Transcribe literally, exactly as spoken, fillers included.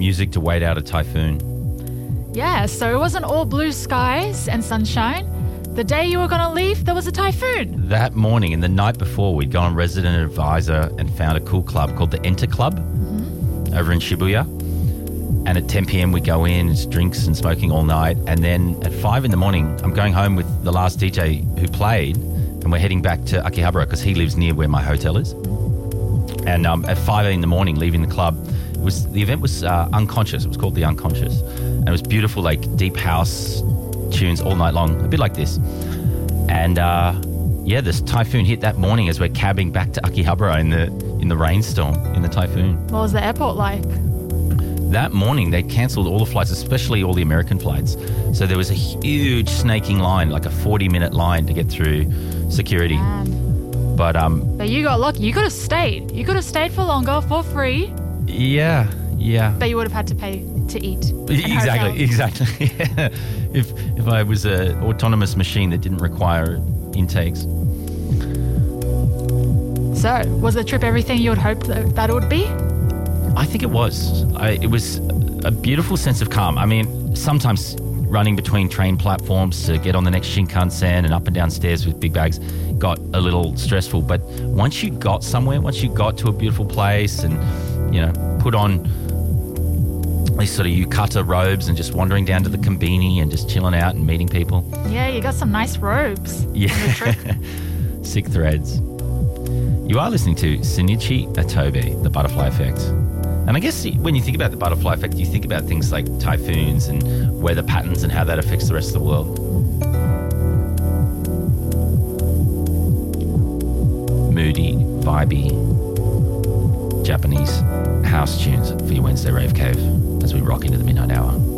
music to wait out a typhoon. Yeah, so it wasn't all blue skies and sunshine. The day you were going to leave, there was a typhoon. That morning and the night before, we'd gone resident advisor and found a cool club called the Enter Club mm-hmm. over in Shibuya. And at ten p.m. we go in, it's drinks and smoking all night. And then at five in the morning, I'm going home with the last D J who played, and we're heading back to Akihabara because he lives near where my hotel is. And um, at five in the morning, leaving the club, it was the event was uh, Unconscious. It was called The Unconscious. And it was beautiful, like deep house tunes all night long, a bit like this. And uh, yeah, this typhoon hit that morning as we're cabbing back to Akihabara in the in the rainstorm, in the typhoon. What was the airport like? That morning, they cancelled all the flights, especially all the American flights. So there was a huge snaking line, like a forty-minute line to get through security. Man. But um, but you got lucky. You could have stayed. You could have stayed for longer for free. Yeah, yeah. But you would have had to pay to eat. Exactly, hotel. exactly. Yeah. If if I was an autonomous machine that didn't require intakes. So, was the trip everything you would hope that, that it would be? I think it was. I, it was a beautiful sense of calm. I mean, sometimes running between train platforms to get on the next Shinkansen and up and down stairs with big bags got a little stressful. But once you got somewhere, once you got to a beautiful place and, you know, put on these sort of yukata robes and just wandering down to the Konbini and just chilling out and meeting people. Yeah, you got some nice robes. Yeah. Sick threads. You are listening to Shinichi Atobe, The Butterfly Effect. And I guess when you think about the butterfly effect, you think about things like typhoons and weather patterns and how that affects the rest of the world. Moody, vibey, Japanese house tunes for your Wednesday Rave Cave as we rock into the midnight hour.